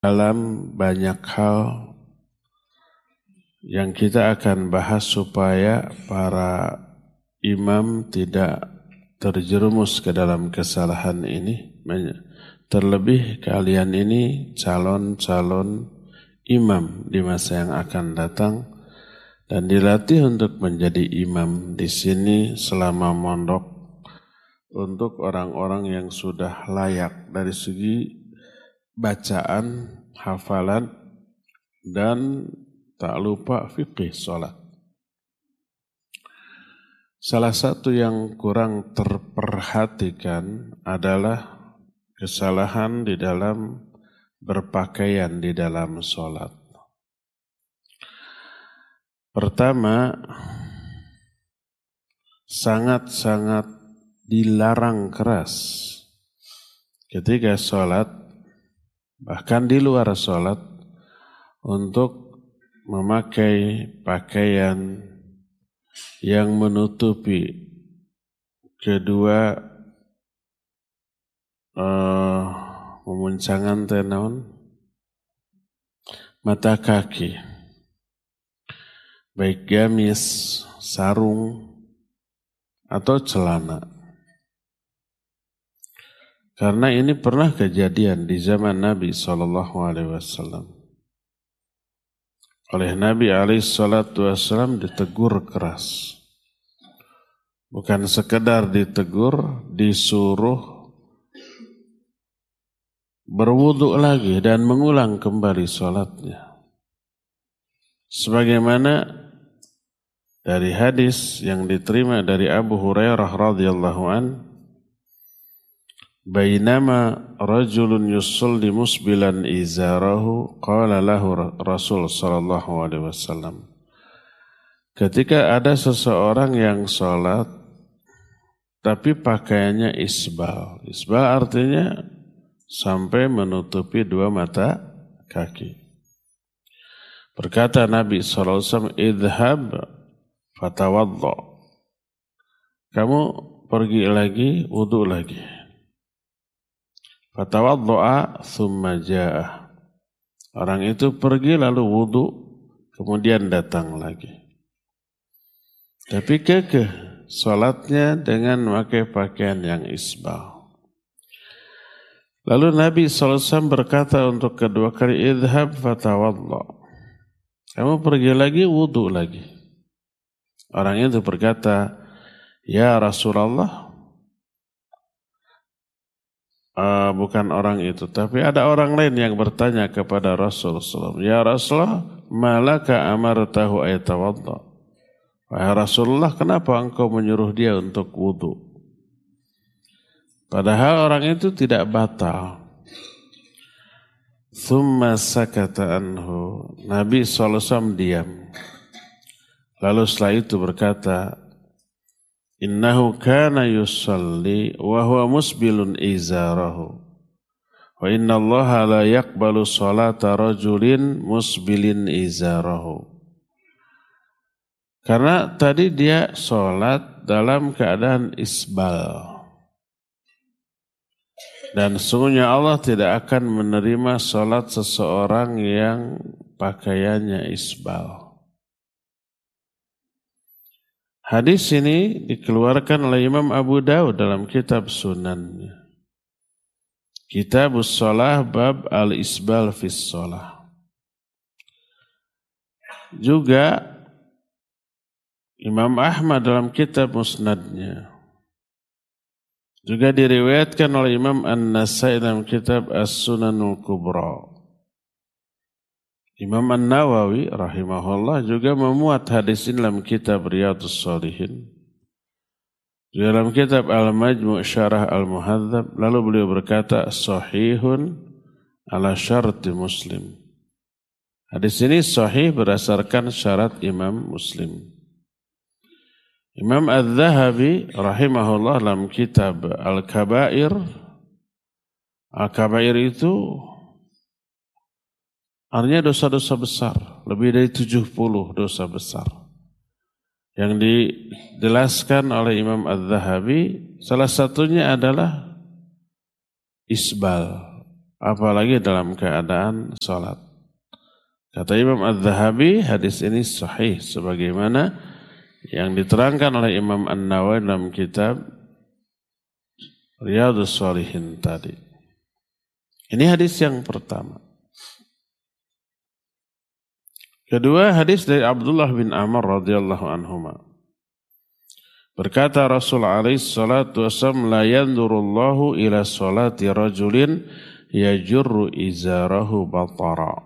dalam banyak hal yang kita akan bahas supaya para imam tidak terjerumus ke dalam kesalahan ini. Terlebih kalian ini calon-calon imam di masa yang akan datang dan dilatih untuk menjadi imam di sini selama mondok untuk orang-orang yang sudah layak dari segi bacaan, hafalan, dan tak lupa fikih sholat. Salah satu yang kurang terperhatikan adalah kesalahan di dalam berpakaian di dalam sholat. Pertama, sangat-sangat dilarang keras ketika sholat, bahkan di luar sholat, untuk memakai pakaian yang menutupi kedua memuncangan tenaun mata kaki, baik gamis, sarung, atau celana. Karena ini pernah kejadian di zaman Nabi SAW. Oleh Nabi SAW ditegur keras. Bukan sekedar ditegur, disuruh berwudu lagi dan mengulang kembali sholatnya. Sebagaimana dari hadis yang diterima dari Abu Hurairah radhiyallahu anhu, bainama rajulun yusalli musbilan izarahu qala lahu Rasul sallallahu alaihi wasallam. Ketika ada seseorang yang salat tapi pakaiannya isbal. Isbal artinya sampai menutupi dua mata kaki. Berkata Nabi sallallahu alaihi wasallam, "Idhhab fatawaddo." Kamu pergi lagi, wudu lagi. Fatawaddo'a thumma ja'ah. Orang itu pergi lalu wudu, kemudian datang lagi. Tapi kekeh salatnya dengan memakai pakaian yang isbal. Lalu Nabi SAW berkata untuk kedua kali, idhab fatawaddo. Kamu pergi lagi, wudu lagi. Orang itu berkata, ya Rasulullah, bukan orang itu, tapi ada orang lain yang bertanya kepada Rasulullah, ya Rasulullah, malaka amartahu ayatawadda. Wahai Rasulullah, kenapa engkau menyuruh dia untuk wudu? Padahal orang itu tidak batal. Thumma sakata anhu. Nabi SAW diam. Lalu setelah itu berkata, innahu kana yusalli wa huwa musbilun izarahu. Wa inna allaha la yaqbalu salata rajulin musbilin izarahu. Karena tadi dia sholat dalam keadaan isbal. Dan sesungguhnya Allah tidak akan menerima sholat seseorang yang pakaiannya isbal. Hadis ini dikeluarkan oleh Imam Abu Dawud dalam kitab Sunannya. Kitabus Shalah bab al-isbal fis shalah. Juga Imam Ahmad dalam kitab Musnadnya. Juga diriwayatkan oleh Imam An-Nasai dalam kitab As-Sunanul Kubra. Imam An-Nawawi rahimahullah juga memuat hadis ini dalam kitab Riyadhus Shalihin. Juga dalam kitab Al-Majmu' Syarah Al-Muhadzab. Lalu beliau berkata, sahihun ala syarti Muslim. Hadis ini sahih berdasarkan syarat Imam Muslim. Imam Adz-Dzahabi rahimahullah dalam kitab Al-Kabair. Al-Kabair itu artinya dosa-dosa besar, lebih dari 70 dosa besar. Yang dijelaskan oleh Imam Adz-Dzahabi, salah satunya adalah isbal, apalagi dalam keadaan sholat. Kata Imam Az-Zahabi, hadis ini sahih sebagaimana yang diterangkan oleh Imam An-Nawawi dalam kitab Riyadhus Shalihin tadi. Ini hadis yang pertama. Kedua, hadis dari Abdullah bin Amr radhiyallahu anhuma. Berkata Rasul alaihi salatu wasallam, la yanzurullahu ila salati rajulin yajurru izarahu batara.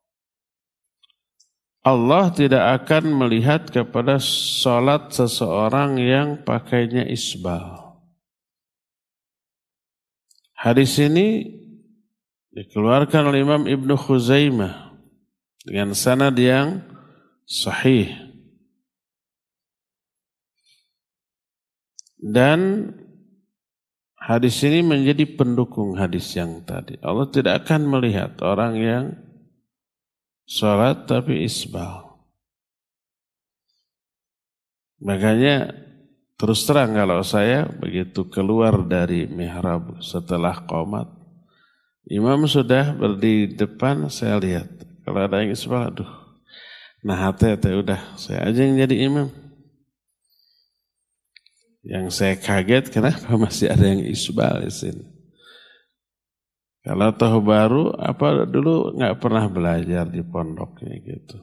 Allah tidak akan melihat kepada salat seseorang yang pakainya isbal. Hadis ini dikeluarkan oleh Imam Ibnu Khuzaimah dengan sanad yang sahih. Dan hadis ini menjadi pendukung hadis yang tadi. Allah tidak akan melihat orang yang salat tapi isbal. Makanya terus terang kalau saya begitu keluar dari mihrab setelah qomat, imam sudah berdiri depan, saya lihat. Kalau ada yang isbal, aduh, nah hati udah, saya aja yang jadi imam. Yang saya kaget, kenapa masih ada yang isbal di sini? Kalau tahu baru, apa dulu nggak pernah belajar di pondoknya gitu.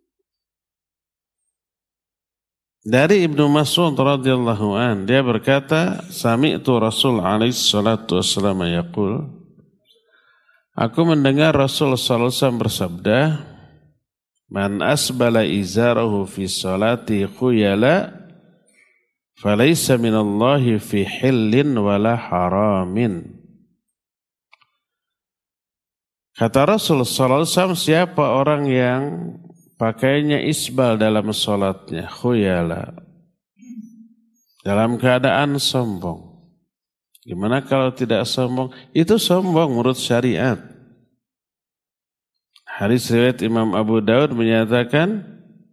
Dari Ibnu Mas'ud radhiyallahu an, dia berkata, sami'tu Rasul alaihi salatu wasallam yaqul, aku mendengar Rasul sallallahu alaihi wasallam bersabda, man asbala izarahu fi salati khuyala falaysa minallahi fi hillin wala haramin. Kata Rasul sallallahu alaihi wasallam, siapa orang yang pakainya isbal dalam salatnya, khuyala, dalam keadaan sombong. Gimana kalau tidak sombong? Itu sombong menurut syariat. Hadis riwayat Imam Abu Daud menyatakan,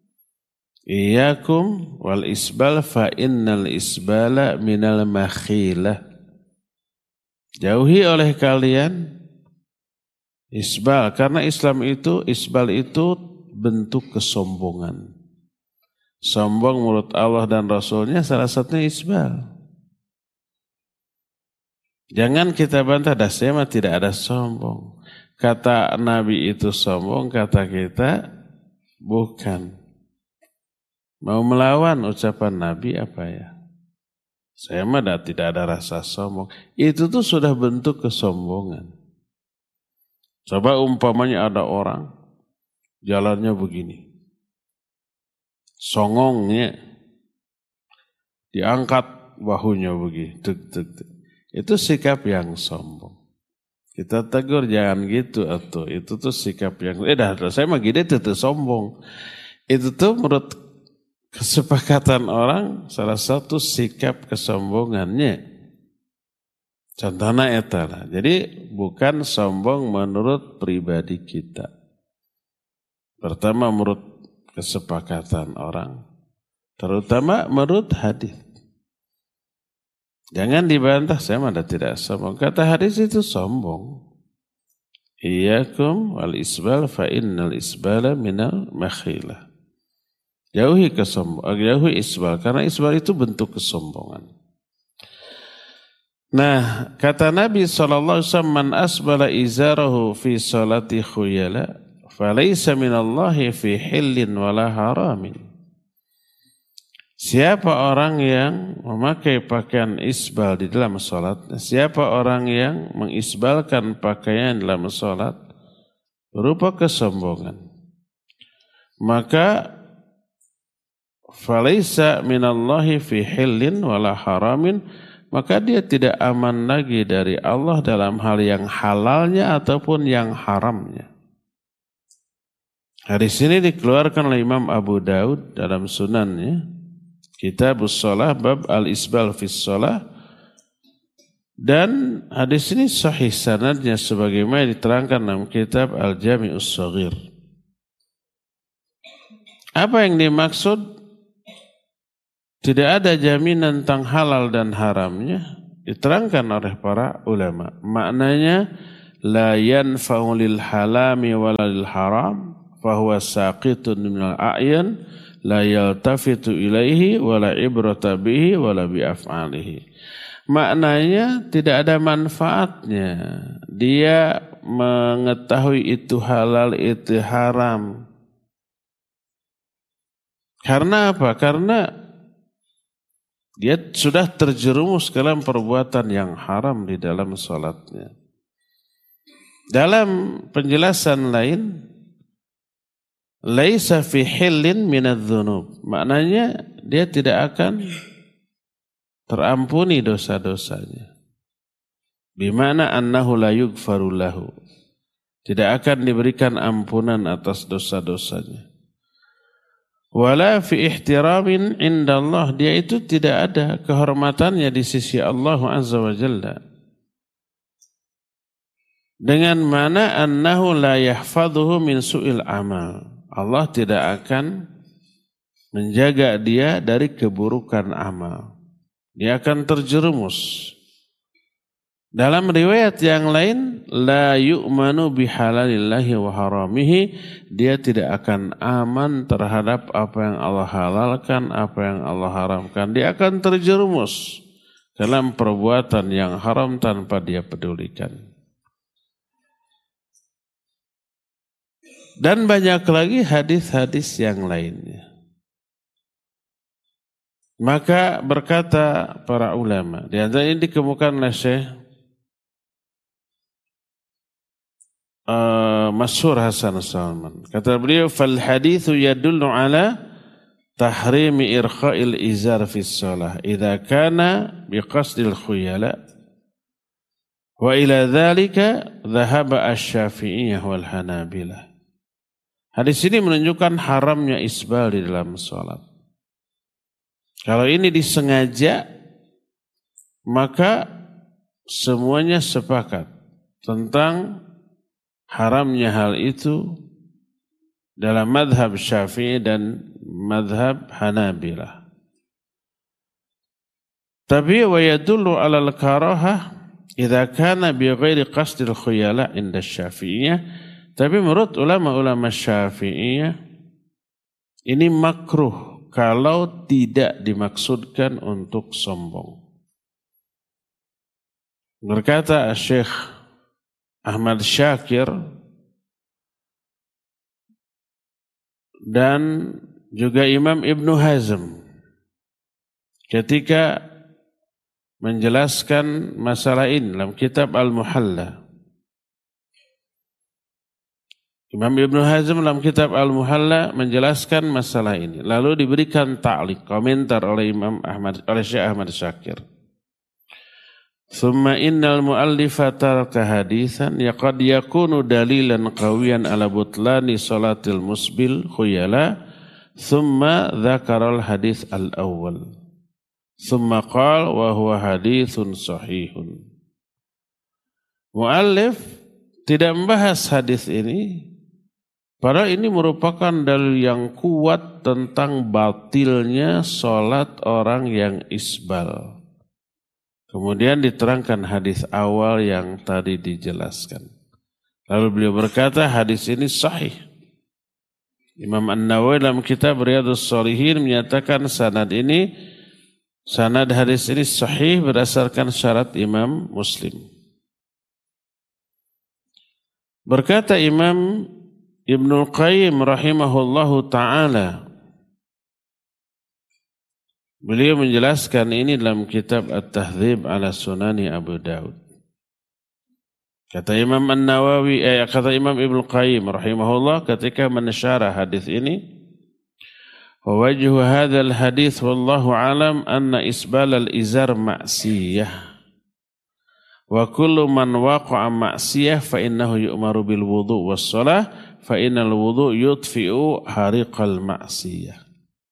iyyakum wal isbal fa innal isbala minal makhilah. Jauhi oleh kalian isbal, karena isbal itu bentuk kesombongan. Sombong menurut Allah dan Rasulnya salah satunya isbal. Jangan kita bantah, saya mah tidak ada sombong. Kata Nabi itu sombong, kata kita bukan. Mau melawan ucapan Nabi apa ya? Saya mah tidak ada rasa sombong. Itu tuh sudah bentuk kesombongan. Coba umpamanya ada orang jalannya begini, songongnya diangkat bahunya begini, itu sikap yang sombong. Kita tegur jangan gitu, atau itu tuh sikap yang saya mah gini itu sombong. Itu tuh menurut kesepakatan orang salah satu sikap kesombongannya. Contohnya etalah. Jadi bukan sombong menurut pribadi kita. Pertama menurut kesepakatan orang. Terutama menurut hadis. Jangan dibantah, saya mana tidak sombong. Kata hadis itu sombong. Iyyakum wal isbal fa innal isbala minal makhilah. Jauhi isbal, karena isbal itu bentuk kesombongan. Nah, kata Nabi SAW, man asbala izarahu fi salati khuyala, falaysa minallahi fi hillin wala haramin. Siapa orang yang memakai pakaian isbal di dalam salat, siapa orang yang mengisbalkan pakaian dalam salat, berupa kesombongan, maka falaysa minallahi fi hillin wala haramin, maka dia tidak aman lagi dari Allah dalam hal yang halalnya ataupun yang haramnya. Hadis ini dikeluarkan oleh Imam Abu Daud dalam sunannya, Kitabus Shalah bab al-isbal fis shalah, dan hadis ini sahih sanadnya sebagaimana diterangkan dalam kitab Al-Jami'us Shaghir. Apa yang dimaksud? Tidak ada jaminan tentang halal dan haramnya, diterangkan oleh para ulama. Maknanya la yanfa'u lil halami wala lil haram fahuwa saqitun minal a'yan la yaltafitu ilaihi wala ibrata bihi wala bi af'alihi. Maknanya tidak ada manfaatnya dia mengetahui itu halal itu haram. Karena apa? Karena dia sudah terjerumus ke dalam perbuatan yang haram di dalam salatnya. Dalam penjelasan lain, laisa fi hillin minadz-dzunub. Maknanya dia tidak akan terampuni dosa-dosanya. Bimana annahu la yughfaru lahu. Tidak akan diberikan ampunan atas dosa-dosanya. Wala fi ihtiramin indallah, dia itu tidak ada kehormatannya di sisi Allah Azza wa Jalla. Dengan mana annahu la yahfadhuhu min su'il amal. Allah tidak akan menjaga dia dari keburukan amal. Dia akan terjerumus. Dalam riwayat yang lain, la yu'manu bihalalillahi wa haramihi, dia tidak akan aman terhadap apa yang Allah halalkan, apa yang Allah haramkan. Dia akan terjerumus dalam perbuatan yang haram tanpa dia pedulikan. Dan banyak lagi hadis-hadis yang lainnya. Maka berkata para ulama, di antara ini dikemukakan oleh Syekh Masyhur Hasan Salman. Kata beliau, fal hadithu yadullu ala tahrimi irkha'il izar fi shalah idza kana biqasdil khuyala wa ila dzalika dhahaba asy-Syafi'iyah wal Hanabilah. Hadis ini menunjukkan haramnya isbal di dalam salat. Kalau ini disengaja, maka semuanya sepakat tentang haramnya hal itu dalam madhab Syafi'i dan madhab Hanabilah. Tapi wa yadullu ala al-karahah idza kana bi ghairi qasdil khuyala inda Syafi'iyah. Tapi menurut ulama-ulama Syafi'iyah ini makruh kalau tidak dimaksudkan untuk sombong. Berkata Syekh Ahmad Syakir dan juga Imam Ibnu Hazm ketika menjelaskan masalah ini dalam kitab Al-Muhalla. Imam Ibnu Hazm dalam kitab Al-Muhalla menjelaskan masalah ini. Lalu diberikan ta'liq, komentar oleh Syekh Ahmad Syakir. Thumma innal mu'allifa taraka hadithan yaqad yakunu dalilan qawiyan ala butlani salatil musbil khuyala thumma dzakaral hadits al-awwal thumma qala wa huwa haditsun sahihun. Mu'allif tidak membahas hadis ini, padahal ini merupakan dalil yang kuat tentang batilnya salat orang yang isbal. Kemudian diterangkan hadis awal yang tadi dijelaskan. Lalu beliau berkata hadis ini sahih. Imam An-Nawawi dalam kitab Riyadhus Shalihin menyatakan sanad hadis ini sahih berdasarkan syarat Imam Muslim. Berkata Imam Ibnu Qayyim rahimahullahu ta'ala, beliau menjelaskan ini dalam kitab At-Tahdzib ala Sunani Abu Daud. Kata Imam An-Nawawi, kata Imam Ibnu Qayyim rahimahullah ketika mensyarah hadis ini, wa wajhu hadzal hadis wallahu alam anna isbal al-izar ma'siyah. Wa kullu man waqa'a ma'siyah fa innahu yu'maru bil wudu' was shalah fa innal wudu' yudfi'u hariqal ma'siyah.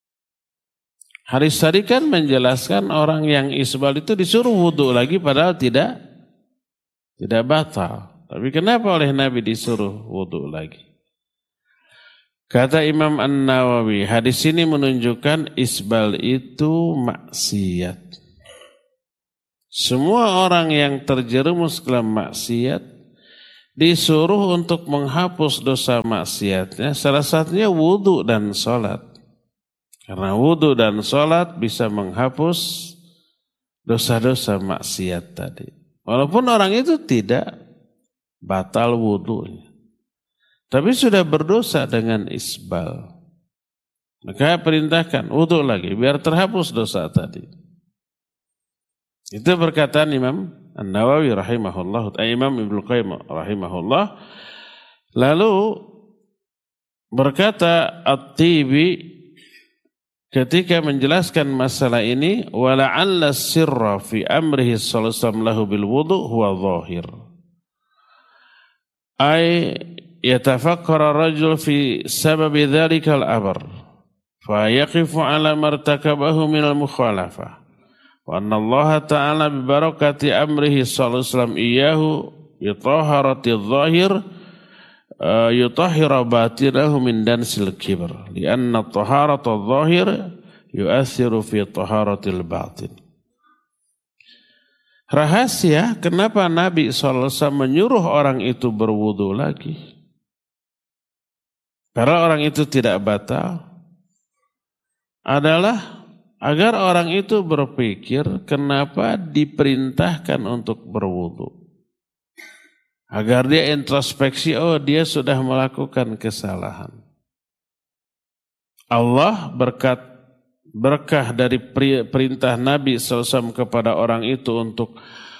Hadis tadi kan menjelaskan orang yang isbal itu disuruh wudu lagi padahal tidak batal. Tapi kenapa oleh Nabi disuruh wudu lagi? Kata Imam An-Nawawi, hadis ini menunjukkan isbal itu maksiat. Semua orang yang terjerumus dalam maksiat, disuruh untuk menghapus dosa maksiatnya, salah satunya wudu dan sholat. Karena wudu dan sholat bisa menghapus dosa-dosa maksiat tadi. Walaupun orang itu tidak batal wudunya, tapi sudah berdosa dengan isbal. Maka perintahkan wudu lagi biar terhapus dosa tadi. Itu perkataan Imam An-Nawawi rahimahullah, Imam Ibnu Qayyim rahimahullah. Lalu berkata At-Tibi ketika menjelaskan masalah ini, wala'alla sirra fi amrihi sallallahu alaihi wasallam lahu bil wudu huwa zahir. Ay yatafakkara rajul fi sababi dzalikal amr fa yaqifu ala martakabahu min al mukhalafah. Wa anna Allah ta'ala bi barakati amrihi sallallahu alaihi wasallam iyyahu yutahharati adh-dhahir yutahhira batinahu min dansil kibr lianna taharata adh-dhahir yu'athiru fi taharatil batin. Rahasia kenapa Nabi SAW menyuruh orang itu berwudu lagi, karena orang itu tidak batal, adalah agar orang itu berpikir kenapa diperintahkan untuk berwudu. Agar dia introspeksi, oh dia sudah melakukan kesalahan. Allah berkah dari perintah Nabi SAW kepada orang itu untuk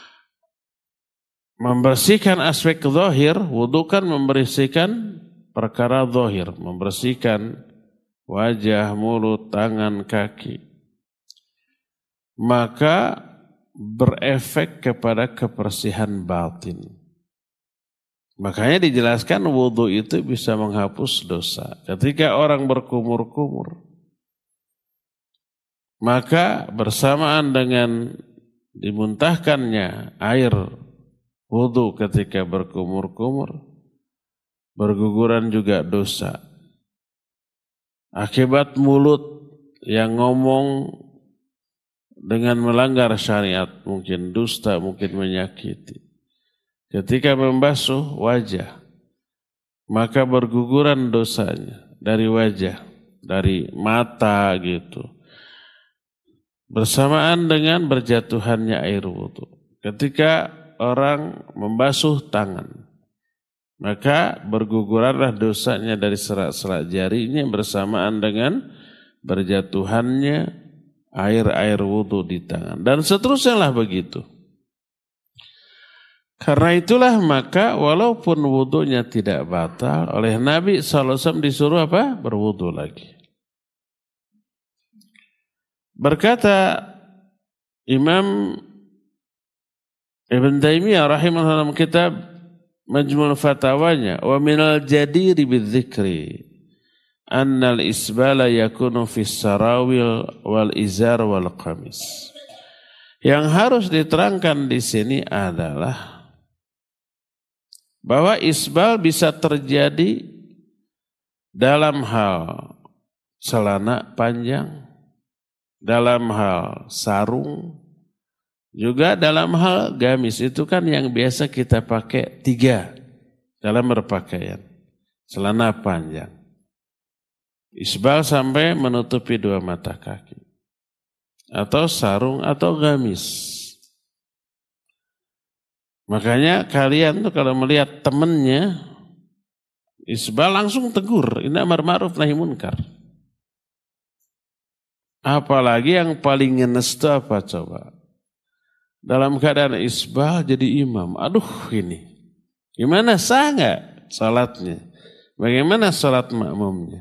membersihkan aspek zahir. Wudu kan membersihkan perkara zahir, membersihkan wajah, mulut, tangan, kaki. Maka berefek kepada kebersihan batin. Makanya dijelaskan wudu itu bisa menghapus dosa. Ketika orang berkumur-kumur, maka bersamaan dengan dimuntahkannya air wudu ketika berkumur-kumur, berguguran juga dosa. Akibat mulut yang ngomong dengan melanggar syariat, mungkin dusta, mungkin menyakiti. Ketika membasuh wajah, maka berguguran dosanya dari wajah, dari mata gitu. Bersamaan dengan berjatuhannya air wudu. Ketika orang membasuh tangan, maka berguguranlah dosanya dari serat-serat jarinya bersamaan dengan berjatuhannya air wudu di tangan. Dan seterusnya lah begitu. Karena itulah maka walaupun wudunya tidak batal, oleh Nabi SAW disuruh apa? Berwudu lagi. Berkata Imam Ibn Taimiyah rahimahullah dalam kitab Majmul Fatawanya, wa minal jadiri bidzikri annal isbala yakunu fis sarawil wal izar wal qamis. Yang harus diterangkan di sini adalah bahwa isbal bisa terjadi dalam hal celana panjang, dalam hal sarung, juga dalam hal gamis. Itu kan yang biasa kita pakai 3 dalam berpakaian. Celana panjang, isbal sampai menutupi 2 mata kaki, atau sarung atau gamis. Makanya kalian tuh kalau melihat temennya isbal langsung tegur, ini amar ma'ruf nahi munkar. Apalagi yang paling ngenes itu apa coba? Dalam keadaan isbal jadi imam. Aduh ini, gimana sah nggak salatnya? Bagaimana salat makmumnya?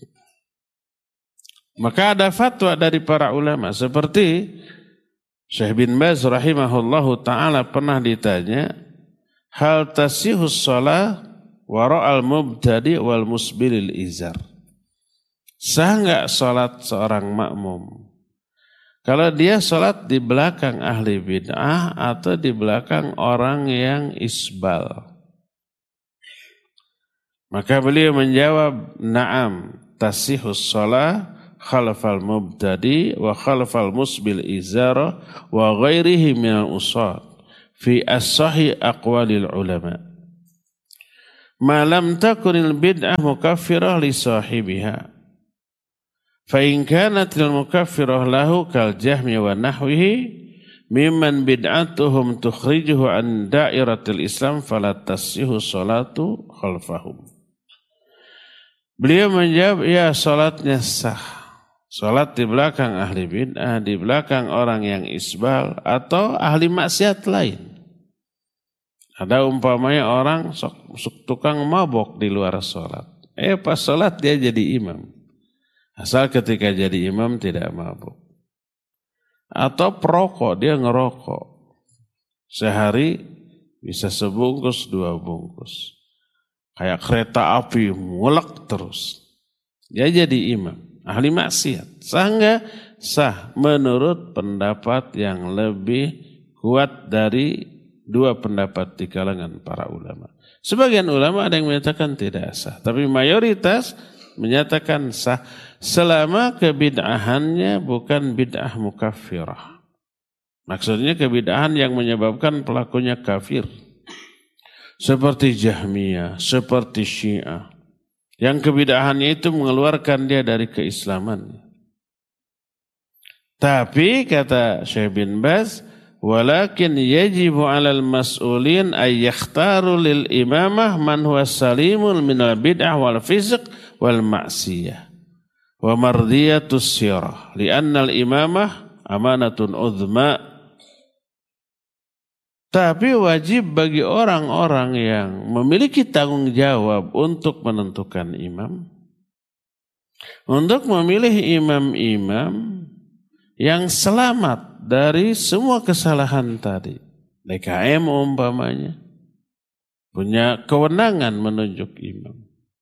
Maka ada fatwa dari para ulama seperti Syekh bin Baz rahimahullahu ta'ala pernah ditanya, hal tasihus shalah wara'al mubtadi wal musbilil izar. Sah enggak salat seorang makmum kalau dia salat di belakang ahli bid'ah atau di belakang orang yang isbal? Maka beliau menjawab, na'am tasihus shalah khalfal mubtadi wa khalfal musbil izara wa ghairihi minal usad fi as-sahih aqwalil ulama. ma lam takunil bid'ah mukaffirah li sahibiha. Fa in kanatil mukaffirah lahu kal jahmi wa nahwihi mimman bid'atuhum tukhrijuhu an dairatil Islam fala tasihhu salatu khalfahum. Beliau menjawab, ya salatnya sah. Salat di belakang ahli bid'ah, di belakang orang yang isbal atau ahli maksiat lain. Ada umpamanya orang tukang mabok di luar salat. Pas salat dia jadi imam. Asal ketika jadi imam tidak mabuk. Atau perokok, dia ngerokok. Sehari bisa sebungkus, 2 bungkus. Kayak kereta api, mulek terus. Dia jadi imam, ahli maksiat. Sah enggak? Sah, menurut pendapat yang lebih kuat dari 2 pendapat di kalangan para ulama. Sebagian ulama ada yang menyatakan tidak sah. Tapi mayoritas menyatakan sah. Selama kebid'ahannya bukan bid'ah mukaffirah. Maksudnya kebid'ahan yang menyebabkan pelakunya kafir. Seperti Jahmiyah, seperti Syiah. Yang kebid'ahannya itu mengeluarkan dia dari keislaman. Tapi kata Syekh bin Baz, walakin yajibu 'alal mas'ulin ay yakhtaru lil imamah man huwa salimun minal bid'ah wal fisq wal ma'siyah. Wa mardiyatus sirah li'anna al-imamah amanatun uzma. Tapi wajib bagi orang-orang yang memiliki tanggung jawab untuk menentukan imam, untuk memilih imam-imam yang selamat dari semua kesalahan tadi. DKM umpamanya punya kewenangan menunjuk imam.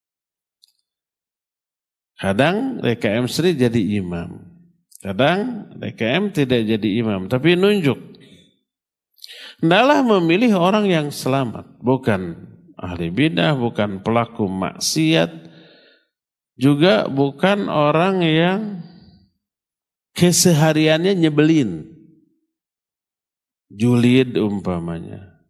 Kadang DKM sendiri jadi imam. Kadang DKM tidak jadi imam, tapi nunjuk. Hendaklah memilih orang yang selamat. Bukan ahli bidah, bukan pelaku maksiat. Juga bukan orang yang kesehariannya nyebelin. Julid umpamanya.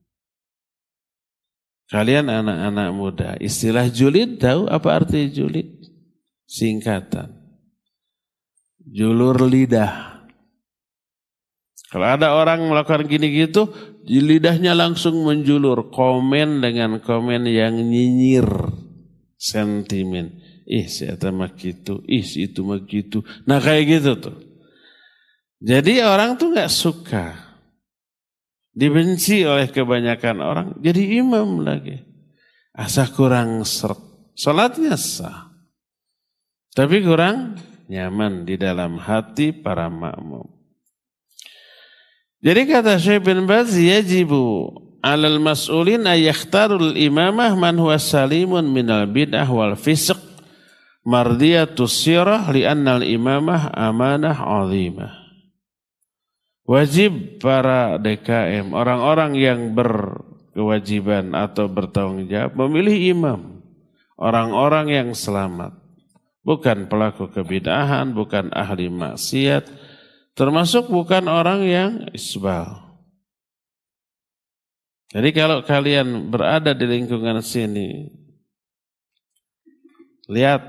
Kalian anak-anak muda, istilah julid tahu apa arti julid? Singkatan. Julur lidah. Kalau ada orang melakukan gini gitu, lidahnya langsung menjulur. Komen dengan komen yang nyinyir. Sentimen. Si eta mah gitu, si itu mah gitu. Nah kayak gitu tuh. Jadi orang tuh gak suka. Dibenci oleh kebanyakan orang. Jadi imam lagi. Asa kurang seret. Salatnya sah. Tapi kurang nyaman di dalam hati para makmum. Jadi kata Syekh bin Baz, yajibu 'alal mas'ulin ay yakhtarul imamah man huwa salimun minal bid'ah wal fisq mardiyatus sirah li'anna al-imamah amanah 'azimah. Wajib para DKM, orang-orang yang berkewajiban atau bertanggung jawab memilih imam, orang-orang yang selamat. Bukan pelaku kebid'ahan, bukan ahli maksiat, termasuk bukan orang yang isbal. Jadi kalau kalian berada di lingkungan sini, lihat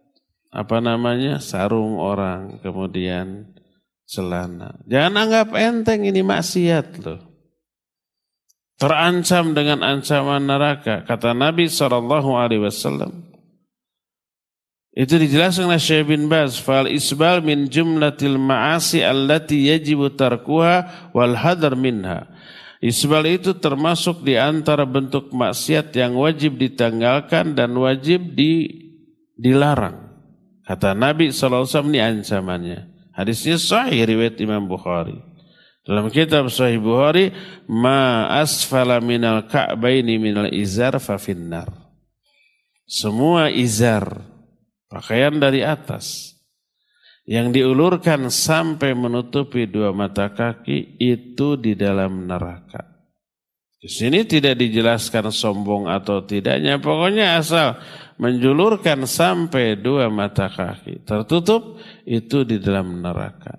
sarung orang, kemudian celana. Jangan anggap enteng, ini maksiat loh. Terancam dengan ancaman neraka. Kata Nabi SAW. Itu dijelaskan oleh Syekh bin Baz, fal isbal min jumlatil ma'asi allati yajibu tarkuha wal hadar minha. Isbal itu termasuk di antara bentuk maksiat yang wajib ditanggalkan dan wajib dilarang. Kata Nabi SAW, ini ancamannya. Hadisnya sahih riwayat Imam Bukhari. Dalam kitab Sahih Bukhari, ma asfala minal ka'baini minal izar fa finnar. Semua izar, pakaian dari atas yang diulurkan sampai menutupi 2 mata kaki itu di dalam neraka. Di sini tidak dijelaskan sombong atau tidaknya, pokoknya asal menjulurkan sampai 2 mata kaki tertutup itu di dalam neraka.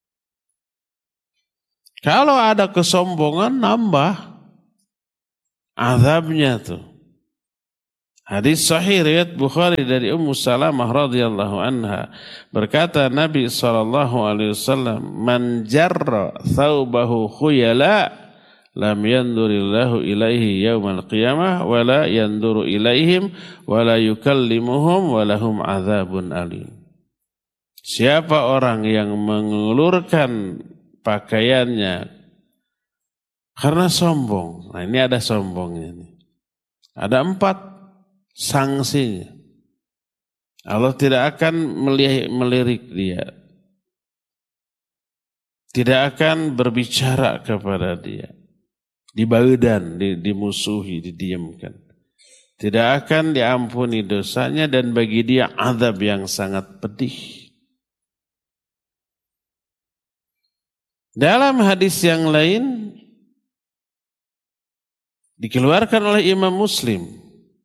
Kalau ada kesombongan nambah azabnya tuh. Hadis sahih riwayat Bukhari dari Ummu Salamah radhiyallahu anha, berkata Nabi SAW, man jarra thawbahu khuyala lam yandurillahu ilaihi yaumal qiyamah wa la yanduru ilaihim wa la yukallimuhum wa lahum adzabun alim. Siapa orang yang mengulurkan pakaiannya karena sombong. Nah, ini ada sombongnya nih. Ada 4 sanksinya. Allah tidak akan melirik dia. Tidak akan berbicara kepada dia. Dibaedan, dimusuhi, didiamkan. Tidak akan diampuni dosanya dan bagi dia azab yang sangat pedih. Dalam hadis yang lain dikeluarkan oleh Imam Muslim,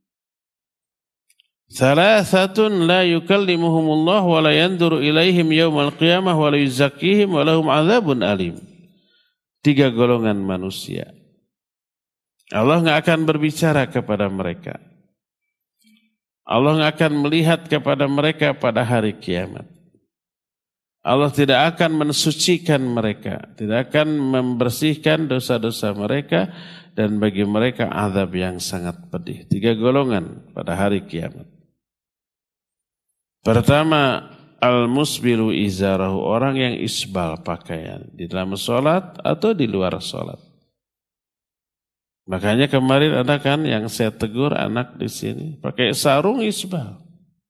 Thalathatun la yukallimuhumullah wa la yanduru ilaihim yaumal qiyamah wa la yuzakkihim wa lahum adzabun alim. 3 golongan manusia. Allah enggak akan berbicara kepada mereka. Allah enggak akan melihat kepada mereka pada hari kiamat. Allah tidak akan mensucikan mereka, tidak akan membersihkan dosa-dosa mereka, dan bagi mereka azab yang sangat pedih. 3 golongan pada hari kiamat. Pertama, al-musbilu izarahu, orang yang isbal pakaian di dalam sholat atau di luar sholat. Makanya kemarin ada kan yang saya tegur anak di sini pakai sarung isbal.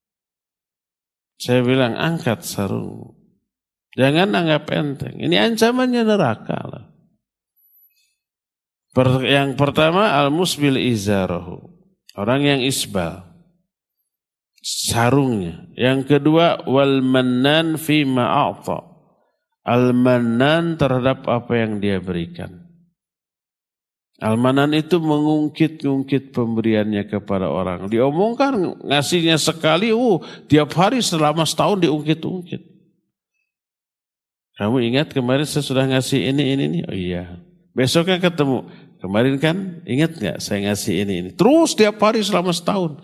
Saya bilang angkat sarung, jangan anggap enteng. Ini ancamannya neraka lah. Yang pertama al-musbil izarahu, orang yang isbal sarungnya. Yang kedua wal mannan fi ma'ata, al-mannan terhadap apa yang dia berikan. Al-mannan itu mengungkit-ungkit pemberiannya kepada orang. Diomongkan ngasihnya sekali, tiap hari selama setahun diungkit-ungkit. Kamu ingat kemarin saya sudah ngasih ini. Oh iya. Besoknya ketemu. Kemarin kan ingat gak saya ngasih ini. Terus tiap hari selama setahun.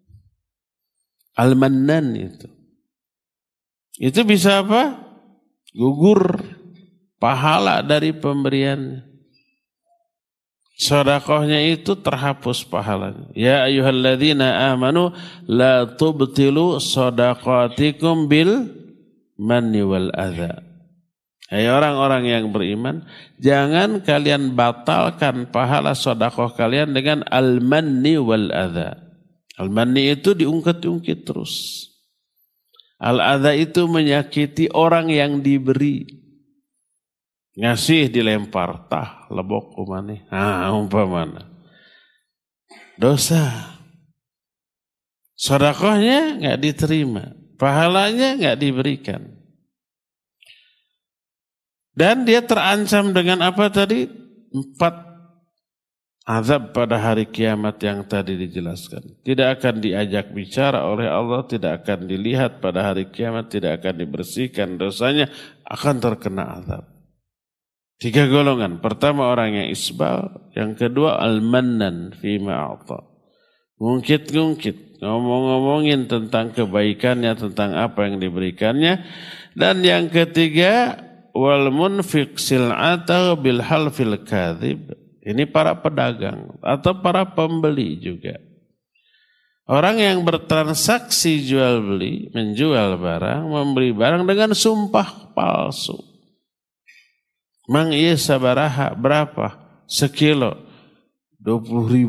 Al-mannan itu. Itu bisa apa? Gugur pahala dari pemberiannya. Sedekahnya itu terhapus pahalanya. Ya ayyuhalladzina amanu la tubtilu shadaqatikum bil manni wal adza. Hai orang-orang yang beriman, jangan kalian batalkan pahala sedekah kalian dengan al-manni wal adza. Al-manni itu diungkit-ungkit terus. Al-adza itu menyakiti orang yang diberi. Ngasih dilempar, tah lebok kumane. Umpamana. Dosa. Sedekahnya enggak diterima, pahalanya enggak diberikan. Dan dia terancam dengan apa tadi? 4 azab pada hari kiamat yang tadi dijelaskan. Tidak akan diajak bicara oleh Allah, tidak akan dilihat pada hari kiamat, tidak akan dibersihkan dosanya, akan terkena azab. 3 golongan. Pertama orang yang isbal, yang kedua al-mannan fi ma'ata. Ngungkit-ngungkit, ngomong-ngomongin tentang kebaikannya, tentang apa yang diberikannya. Dan yang ketiga wal munfiq sil'atahu bil halfil kadzib. Ini para pedagang atau para pembeli juga. Orang yang bertransaksi jual beli, menjual barang, membeli barang dengan sumpah palsu. Mang iya sabaraha berapa? Sekilo 20.000,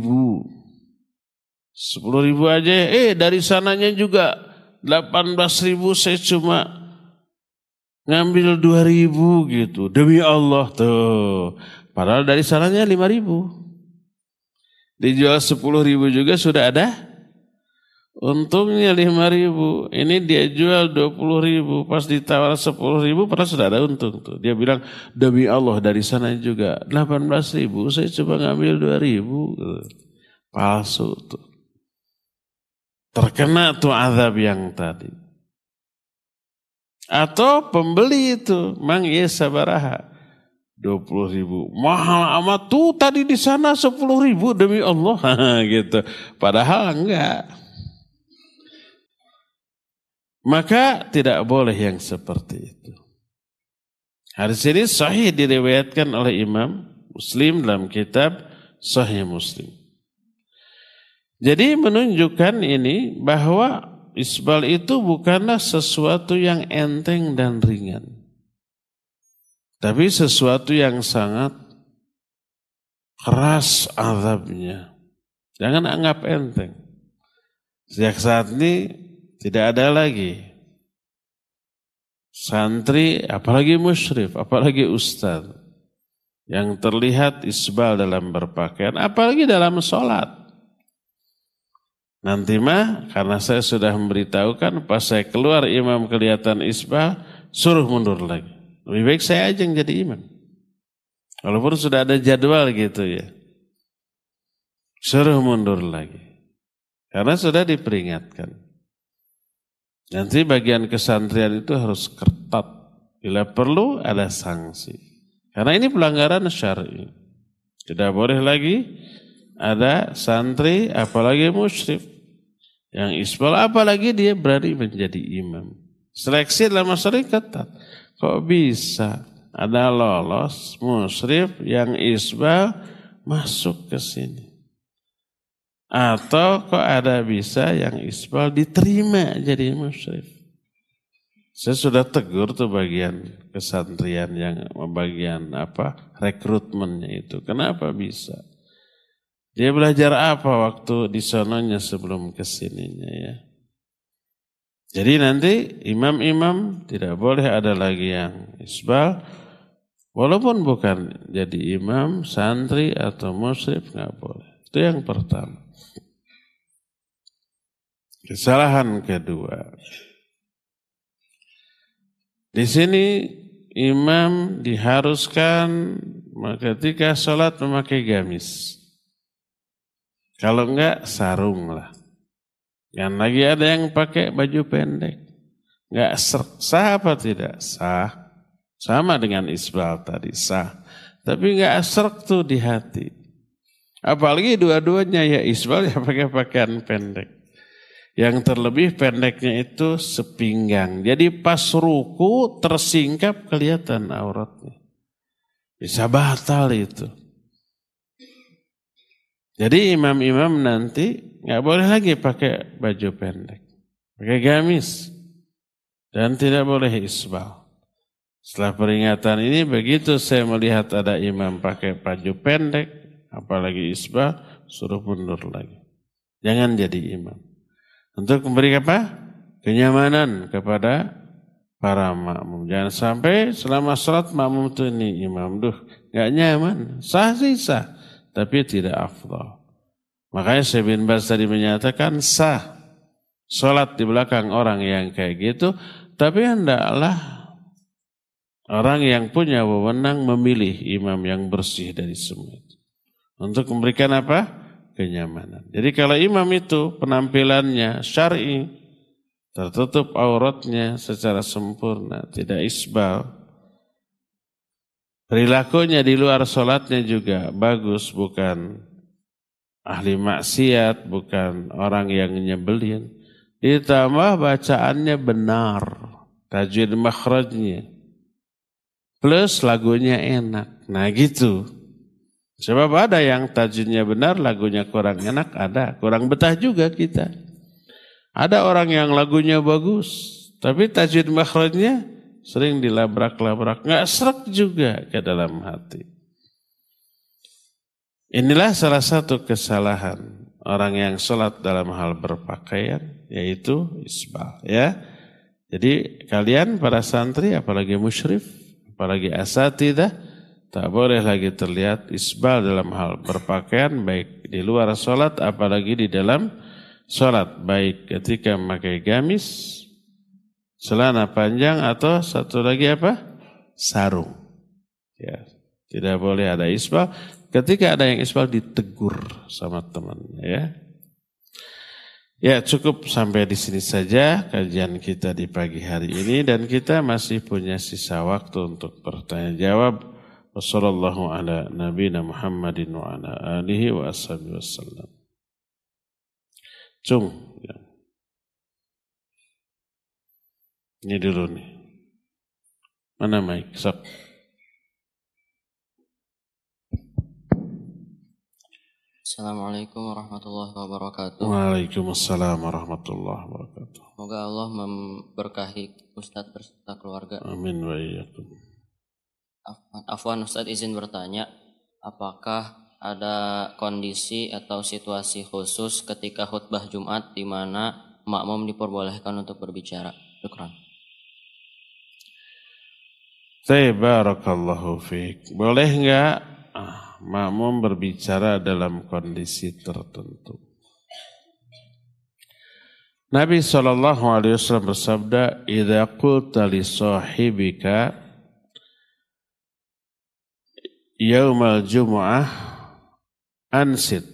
10.000 aja. Dari sananya juga 18.000, saya cuma ngambil 2.000 gitu. Demi Allah tuh. Padahal dari sananya 5.000. Dijual 10.000 juga sudah ada. Untungnya 5.000, ini dia jual 20.000, pas ditawar 10.000, padahal sudah ada untung tuh. Dia bilang demi Allah dari sana juga 18.000, saya coba ngambil 2.000, palsu tuh. Terkena tuh azab yang tadi. Atau pembeli itu, mang iya sabaraha, 20.000. Mahal amat tuh tadi di sana 10.000 demi Allah gitu. Padahal enggak. Maka tidak boleh yang seperti itu. Hadis ini sahih diriwayatkan oleh Imam Muslim dalam kitab Sahih Muslim. Jadi menunjukkan ini bahwa isbal itu bukanlah sesuatu yang enteng dan ringan. Tapi sesuatu yang sangat keras azabnya. Jangan anggap enteng. Sejak saat ini tidak ada lagi santri, apalagi musyrif, apalagi ustaz yang terlihat isbal dalam berpakaian, apalagi dalam sholat. Nanti mah karena saya sudah memberitahukan pas saya keluar imam kelihatan isbal, suruh mundur lagi. Lebih baik saya aja yang jadi imam. Walaupun sudah ada jadwal gitu ya. Suruh mundur lagi. Karena sudah diperingatkan. Nanti bagian kesantrian itu harus ketat. Bila perlu ada sanksi. Karena ini pelanggaran syar'i. Tidak boleh lagi ada santri apalagi musyrif. Yang isbal apalagi dia berani menjadi imam. Seleksi dalam masyarakat ketat. Kok bisa ada lolos musyrif yang isbal masuk ke sini? Atau kok ada bisa yang isbal diterima jadi musyrif? Saya sudah tegur tuh bagian kesantrian yang bagian rekrutmennya itu. Kenapa bisa? Dia belajar apa waktu di sononya sebelum kesininya ya? Jadi nanti imam-imam tidak boleh ada lagi yang isbal. Walaupun bukan jadi imam, santri atau musyrif nggak boleh. Itu yang pertama. Kesalahan kedua. Di sini imam diharuskan ketika sholat memakai gamis. Kalau enggak sarung lah. Yang lagi ada yang pakai baju pendek. Enggak sah apa tidak? Sah. Sama dengan isbal tadi, sah. Tapi enggak serk tuh di hati. Apalagi dua-duanya ya isbal ya pakai pakaian pendek. Yang terlebih pendeknya itu sepinggang. Jadi pas ruku tersingkap kelihatan auratnya. Bisa batal itu. Jadi imam-imam nanti nggak boleh lagi pakai baju pendek, pakai gamis, dan tidak boleh isbal. Setelah peringatan ini begitu saya melihat ada imam pakai baju pendek, apalagi isbal, suruh mundur lagi. Jangan jadi imam. Untuk memberi apa? Kenyamanan kepada para makmum. Jangan sampai selama sholat makmum itu ini imam, nggak nyaman. Sah sih sah. Tapi tidak afdal. Makanya Syekh bin Baz tadi menyatakan sah sholat di belakang orang yang kayak gitu, tapi hendaklah orang yang punya wewenang memilih imam yang bersih dari semua itu. Untuk memberikan apa? Kenyamanan. Jadi kalau imam itu penampilannya syar'i, tertutup auratnya secara sempurna, tidak isbal, perilakunya di luar sholatnya juga bagus, bukan ahli maksiat, bukan orang yang nyebelin. Ditambah bacaannya benar, tajwid makhrajnya, plus lagunya enak. Nah gitu. Sebab ada yang tajwidnya benar, lagunya kurang enak, ada. Kurang betah juga kita. Ada orang yang lagunya bagus, tapi tajwid makhrajnya sering dilabrak-labrak, nggak srek juga ke dalam hati. Inilah salah satu kesalahan orang yang sholat dalam hal berpakaian, yaitu isbal. Ya, jadi kalian para santri, apalagi musyrif, apalagi asatidah, tak boleh lagi terlihat isbal dalam hal berpakaian, baik di luar sholat, apalagi di dalam sholat, baik ketika memakai gamis, celana panjang, atau satu lagi apa? Sarung. Ya, tidak boleh ada isbal. Ketika ada yang isbal ditegur sama temannya ya. Ya, cukup sampai di sini saja kajian kita di pagi hari ini, dan kita masih punya sisa waktu untuk bertanya jawab. Wassallallahu ala nabiyina Muhammadin wa ala alihi wa ashabihi wasallam. Cung. Ini dulu nih. Mana mic? Sok. Assalamualaikum warahmatullahi wabarakatuh. Waalaikumsalam warahmatullahi wabarakatuh. Semoga Allah memberkahi Ustadz beserta keluarga. Amin wa iyyakum. Afwan Ustadz, izin bertanya, apakah ada kondisi atau situasi khusus ketika khutbah Jumat di mana makmum diperbolehkan untuk berbicara? Syukran. Barakallahu fiik. Boleh enggak makmum berbicara dalam kondisi tertentu? Nabi SAW bersabda, "Idza qulta li sahibika yaumal jumu'ah ansit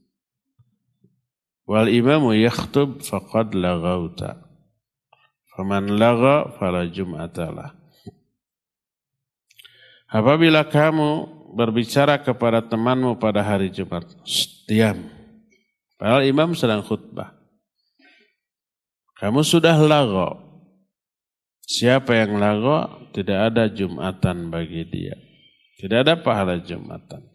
wal imamu yakhtub faqad laghauta. Faman lagha fala jum'ata lah." Apabila kamu berbicara kepada temanmu pada hari Jumat, diam. Padahal imam sedang khutbah. Kamu sudah lagho. Siapa yang lagho, tidak ada Jumatan bagi dia. Tidak ada pahala Jumatan.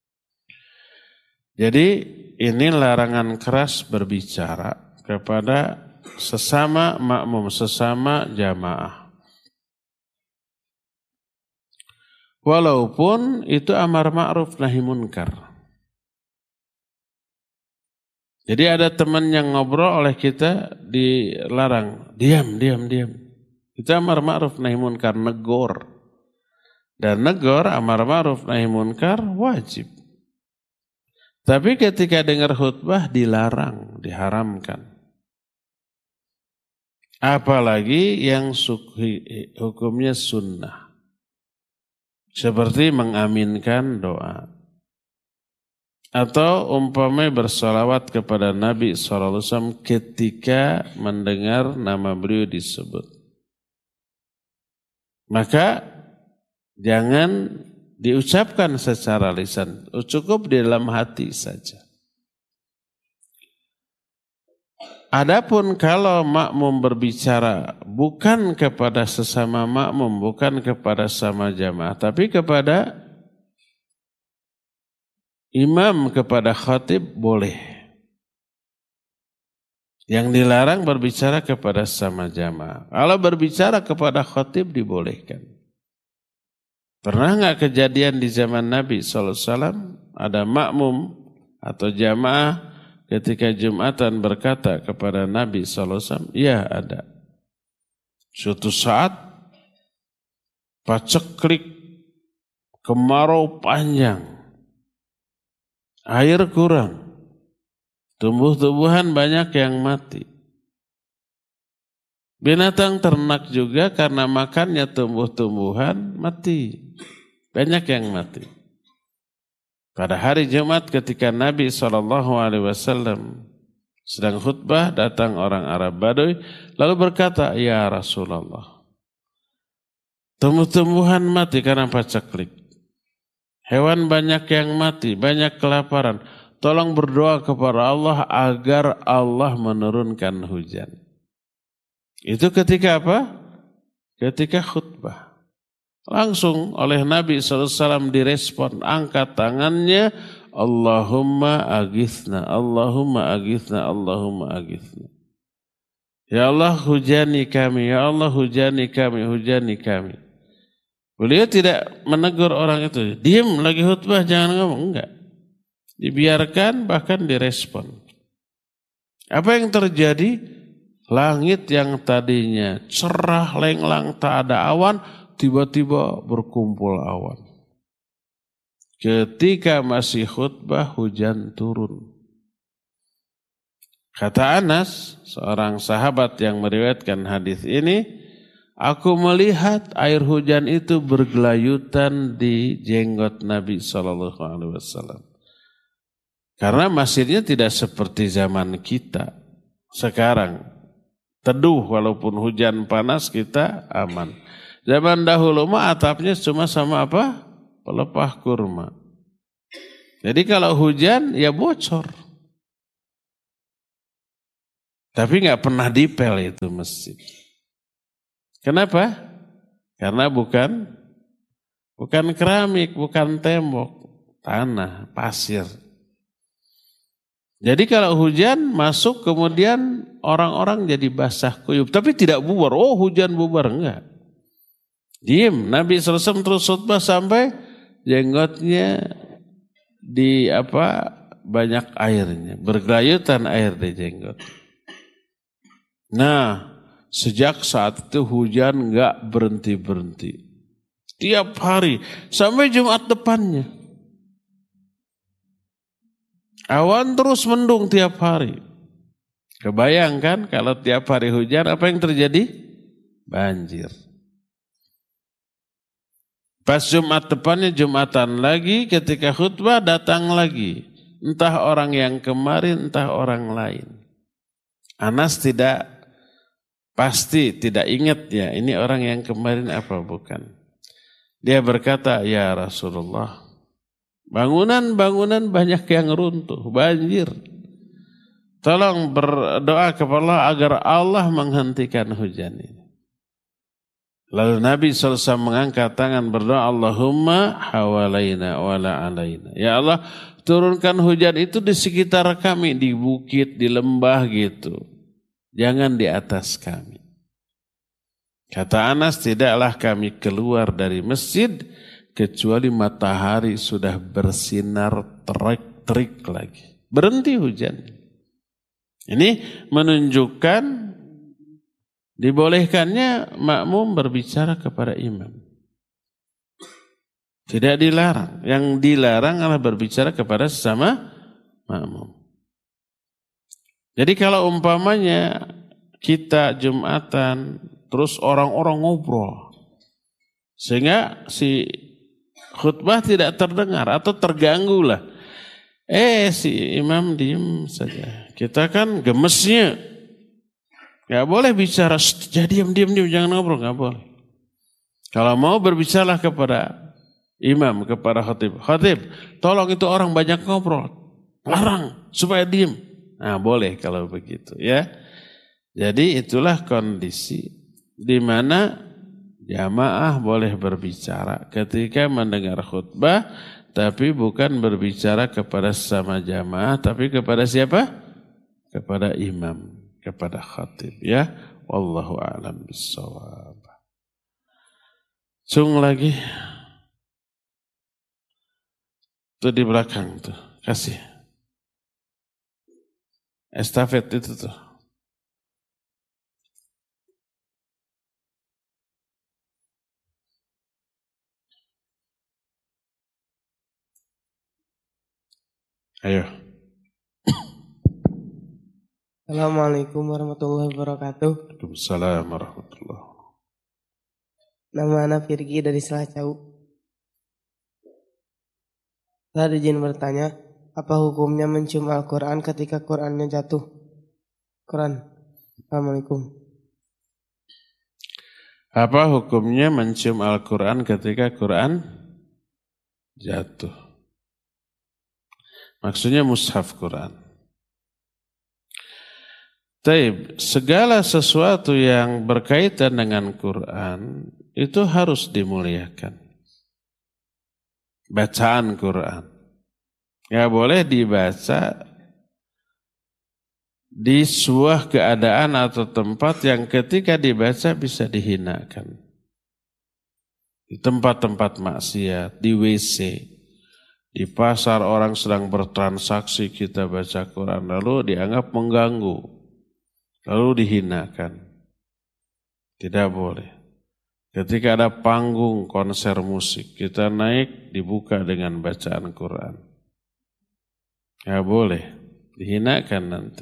Jadi ini larangan keras berbicara kepada sesama makmum, sesama jamaah. Walaupun itu amar ma'ruf nahi munkar. Jadi ada teman yang ngobrol oleh kita dilarang, diam. Itu amar ma'ruf nahi munkar, negor. Dan negor amar ma'ruf nahi munkar wajib. Tapi ketika dengar khutbah dilarang, diharamkan. Apalagi yang hukumnya sunnah. Seperti mengaminkan doa. Atau umpamanya bersalawat kepada Nabi SAW ketika mendengar nama beliau disebut. Maka jangan diucapkan secara lisan. Cukup di dalam hati saja. Adapun kalau makmum berbicara bukan kepada sesama makmum, bukan kepada sama jamaah, tapi kepada imam, kepada khatib boleh. Yang dilarang berbicara kepada sama jamaah. Kalau berbicara kepada khatib dibolehkan. Pernah enggak kejadian di zaman Nabi SAW ada makmum atau jamaah ketika Jumatan berkata kepada Nabi SAW, ya ada. Suatu saat paceklik, kemarau panjang, air kurang, tumbuh-tumbuhan banyak yang mati. Binatang ternak juga karena makannya tumbuh-tumbuhan mati, banyak yang mati. Pada hari Jumat ketika Nabi SAW sedang khutbah, datang orang Arab Baduy lalu berkata, ya Rasulullah, tumbuh-tumbuhan mati karena paceklik. Hewan banyak yang mati, banyak kelaparan. Tolong berdoa kepada Allah agar Allah menurunkan hujan. Itu ketika apa? Ketika khutbah. Langsung oleh Nabi SAW direspon, angkat tangannya, Allahumma aghithna, Allahumma aghithna, Allahumma aghithna. Ya Allah hujani kami, ya Allah hujani kami, hujani kami. Beliau tidak menegur orang itu, diam lagi khutbah jangan ngomong, enggak. Dibiarkan bahkan direspon. Apa yang terjadi? Langit yang tadinya cerah, lenglang, tak ada awan, tiba-tiba berkumpul awan. Ketika masih khutbah hujan turun. Kata Anas, seorang sahabat yang meriwayatkan hadis ini, aku melihat air hujan itu bergelayutan di jenggot Nabi SAW. Karena masjidnya tidak seperti zaman kita. Sekarang teduh walaupun hujan panas kita aman. Zaman dahulu mah atapnya cuma sama apa? pelepah kurma. Jadi kalau hujan ya bocor. Tapi nggak pernah dipel itu masjid. Kenapa? Karena bukan keramik, bukan tembok, tanah, pasir. Jadi kalau hujan masuk kemudian orang-orang jadi basah kuyup. Tapi tidak bubar, oh hujan bubar, enggak. Diem, Nabi SAW terus khutbah sampai jenggotnya banyak airnya. Bergelayutan air di jenggot. Nah, sejak saat itu hujan enggak berhenti-berhenti. Tiap hari sampai Jumat depannya. Awan terus mendung tiap hari. Kebayangkan kalau tiap hari hujan apa yang terjadi? Banjir. Pas Jumat depannya Jumatan lagi, ketika khutbah datang lagi. Entah orang yang kemarin, entah orang lain. Anas pasti tidak ingat ya, ini orang yang kemarin apa bukan. Dia berkata, ya Rasulullah, bangunan-bangunan banyak yang runtuh, banjir. Tolong berdoa kepada Allah agar Allah menghentikan hujan ini. Lalu Nabi SAW mengangkat tangan berdoa, Allahumma hawalaina wala alaina. Ya Allah, turunkan hujan itu di sekitar kami, di bukit, di lembah gitu. Jangan di atas kami. Kata Anas, tidaklah kami keluar dari masjid kecuali matahari sudah bersinar terik-terik lagi. Berhenti hujan. Ini menunjukkan dibolehkannya makmum berbicara kepada imam. Tidak dilarang. Yang dilarang adalah berbicara kepada sesama makmum. Jadi kalau umpamanya kita Jumatan, terus orang-orang ngobrol, sehingga si khutbah tidak terdengar atau terganggu lah. Si imam diem saja. Kita kan gemesnya. Gak boleh bicara, diam, jangan ngobrol, gak boleh. Kalau mau berbicaralah kepada imam, kepada khatib. Khatib, tolong itu orang banyak ngobrol. Larang, supaya diem. Nah boleh kalau begitu ya. Jadi itulah kondisi di mana jamaah boleh berbicara ketika mendengar khutbah, tapi bukan berbicara kepada sesama jamaah, tapi kepada siapa? Kepada imam, kepada khatib ya. Wallahu a'lam bissawab. Cung lagi. Tuh di belakang tuh, kasih. Estafet itu tuh. Ayo. Assalamualaikum warahmatullahi wabarakatuh. Waalaikumsalam warahmatullahi wabarakatuh. Nama anak Firgi dari Selacau. Saya izin bertanya, apa hukumnya mencium Al-Quran ketika Qurannya jatuh? Quran. Assalamualaikum. Apa hukumnya mencium Al-Quran ketika Quran jatuh? Maksudnya mushaf Quran. Taib, segala sesuatu yang berkaitan dengan Quran itu harus dimuliakan. Bacaan Quran. Gak boleh dibaca di sebuah keadaan atau tempat yang ketika dibaca bisa dihinakan. Di tempat-tempat maksiat, di WC, di pasar orang sedang bertransaksi kita baca Quran, lalu dianggap mengganggu, lalu dihinakan. Tidak boleh. Ketika ada panggung konser musik, kita naik dibuka dengan bacaan Quran. Tidak boleh, dihinakan nanti.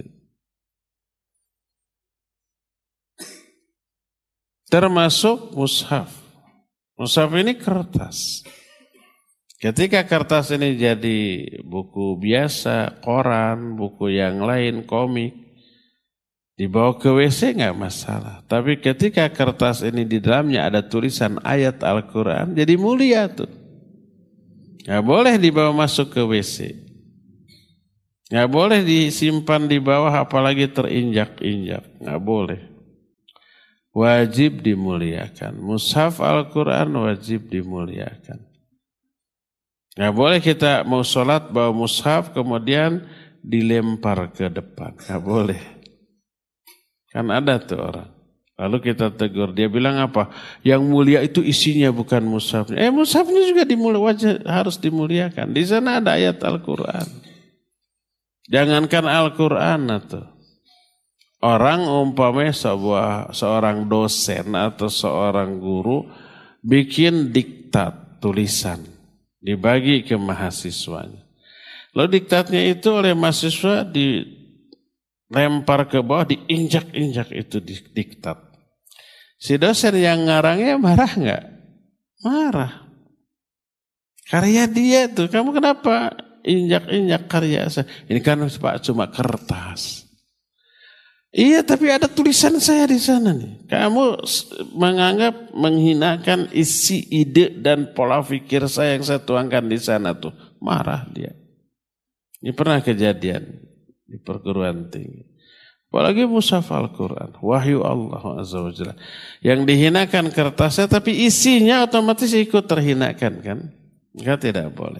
Termasuk mushaf. Mushaf ini kertas. Ketika kertas ini jadi buku biasa, koran, buku yang lain, komik, dibawa ke WC nggak masalah. Tapi ketika kertas ini di dalamnya ada tulisan ayat Al-Quran, jadi mulia tuh. Nggak boleh dibawa masuk ke WC. Nggak boleh disimpan di bawah apalagi terinjak-injak. Nggak boleh. Wajib dimuliakan. Mushaf Al-Quran wajib dimuliakan. Nggak boleh kita mau sholat bawa mushaf kemudian dilempar ke depan. Nggak boleh. Kan ada tuh orang. Lalu kita tegur. Dia bilang apa? Yang mulia itu isinya bukan mushafnya. Mushafnya juga harus dimuliakan. Di sana ada ayat Al-Quran. Jangankan Al-Quran atau orang umpamanya seorang dosen atau seorang guru bikin diktat tulisan dibagi ke mahasiswanya. Lalu diktatnya itu oleh mahasiswa dilempar ke bawah, diinjak-injak itu diktat. Si dosen yang ngarangnya marah nggak? Marah. Karya dia tuh, kamu kenapa injak-injak karya saya? Ini kan Pak cuma kertas. Iya, tapi ada tulisan saya di sana nih. Kamu menganggap menghinakan isi ide dan pola pikir saya yang saya tuangkan di sana tuh. Marah dia. Ini pernah kejadian di perguruan tinggi. Apalagi mushaf Al-Quran, wahyu Allah Azza wa Jalla. Yang dihinakan kertasnya tapi isinya otomatis ikut terhinakan kan? Enggak, tidak boleh.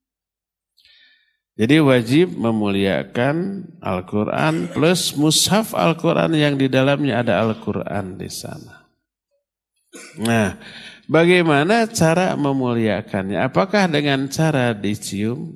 Jadi wajib memuliakan Al-Quran plus mushaf Al-Quran yang di dalamnya ada Al-Quran di sana. Nah, bagaimana cara memuliakannya? Apakah dengan cara dicium?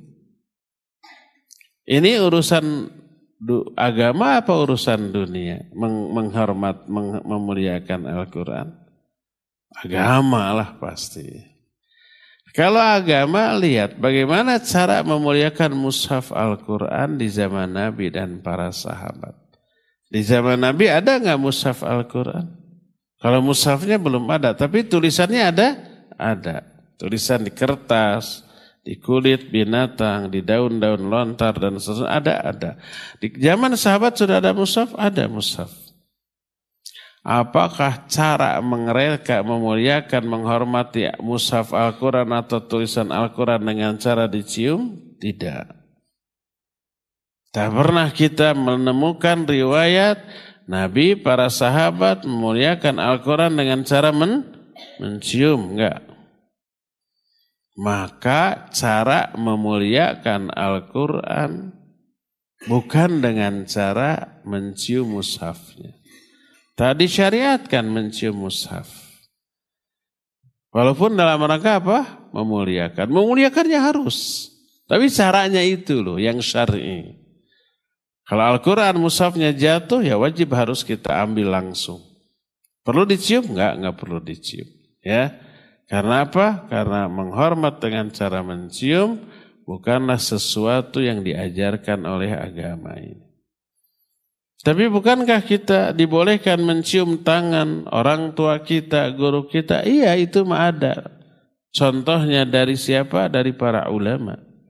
Ini urusan agama apa urusan dunia? Menghormat, memuliakan Al-Quran? Agama lah pasti. Kalau agama, lihat bagaimana cara memuliakan mushaf Al-Quran di zaman Nabi dan para sahabat. Di zaman Nabi ada nggak mushaf Al-Quran? Kalau mushafnya belum ada, tapi tulisannya ada? Ada. Tulisan di kertas, di kulit binatang, di daun-daun lontar dan seterusnya ada. Di zaman sahabat sudah ada mushaf? Ada mushaf. Apakah cara mengerelkan, memuliakan, menghormati mushaf Al-Quran atau tulisan Al-Quran dengan cara dicium? Tidak. Tak pernah kita menemukan riwayat Nabi, para sahabat memuliakan Al-Quran dengan cara mencium. Enggak. Maka cara memuliakan Al-Quran bukan dengan cara mencium mushafnya. Tadi syariatkan mencium mushaf. Walaupun dalam rangka apa? Memuliakan. Memuliakannya harus. Tapi caranya itu loh yang syar'i. Kalau Al-Quran mushafnya jatuh ya wajib harus kita ambil langsung. Perlu dicium? Enggak perlu dicium. Ya. Karena apa? Karena menghormat dengan cara mencium bukanlah sesuatu yang diajarkan oleh agama ini. Tapi bukankah kita dibolehkan mencium tangan orang tua kita, guru kita? Iya, itu mah ada. Contohnya dari siapa? Dari para ulama.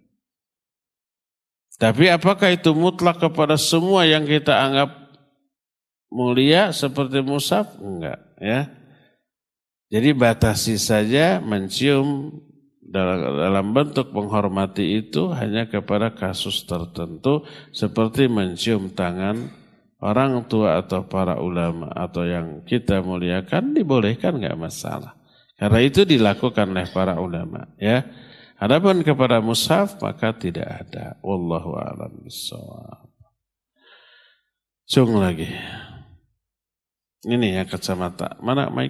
Tapi apakah itu mutlak kepada semua yang kita anggap mulia seperti mushaf? Enggak, ya. Jadi batasi saja mencium dalam bentuk menghormati itu hanya kepada kasus tertentu seperti mencium tangan orang tua atau para ulama atau yang kita muliakan dibolehkan enggak masalah. Karena itu dilakukan oleh para ulama, ya. Adapun kepada mushaf maka tidak ada. Wallahu a'lam bishawab. Cung lagi. Ini ya kacamata. Mana mic?